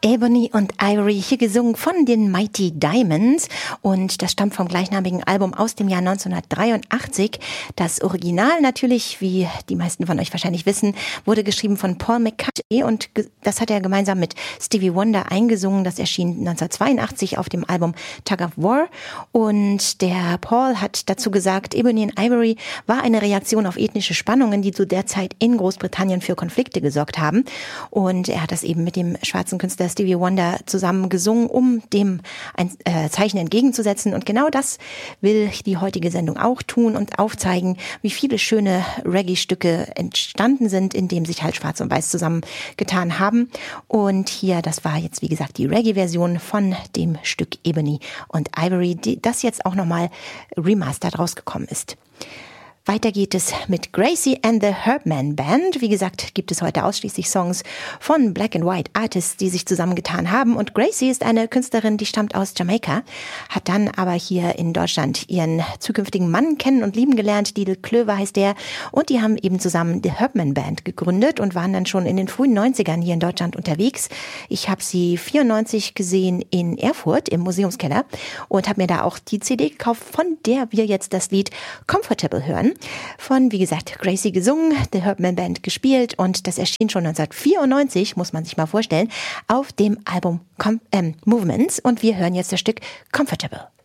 Ebony und Ivory, hier gesungen von den Mighty Diamonds, und das stammt vom gleichnamigen Album aus dem Jahr 1983. Das Original natürlich, wie die meisten von euch wahrscheinlich wissen, wurde geschrieben von Paul McCartney, und das hat er gemeinsam mit Stevie Wonder eingesungen. Das erschien 1982 auf dem Album Tug of War, und der Paul hat dazu gesagt, Ebony and Ivory war eine Reaktion auf ethnische Spannungen, die zu der Zeit in Großbritannien für Konflikte gesorgt haben, und er hat das eben mit dem schwarzen Künstler Stevie Wonder zusammen gesungen, um dem ein Zeichen entgegenzusetzen. Und genau das will die heutige Sendung auch tun und aufzeigen, wie viele schöne Reggae-Stücke entstanden sind, in dem sich halt Schwarz und Weiß zusammengetan haben. Und hier, das war jetzt wie gesagt die Reggae-Version von dem Stück Ebony und Ivory, das jetzt auch nochmal remastered rausgekommen ist. Weiter geht es mit Gracie and the Herbman Band. Wie gesagt, gibt es heute ausschließlich Songs von Black and White Artists, die sich zusammengetan haben. Und Gracie ist eine Künstlerin, die stammt aus Jamaika, hat dann aber hier in Deutschland ihren zukünftigen Mann kennen und lieben gelernt. Didel Klöver heißt der. Und die haben eben zusammen die Herbman Band gegründet und waren dann schon in den frühen 90ern hier in Deutschland unterwegs. Ich habe sie 94 gesehen in Erfurt im Museumskeller und habe mir da auch die CD gekauft, von der wir jetzt das Lied Comfortable hören. Von, wie gesagt, Gracie gesungen, The Herbman Band gespielt, und das erschien schon 1994, muss man sich mal vorstellen, auf dem Album Movements, und wir hören jetzt das Stück Comfortable.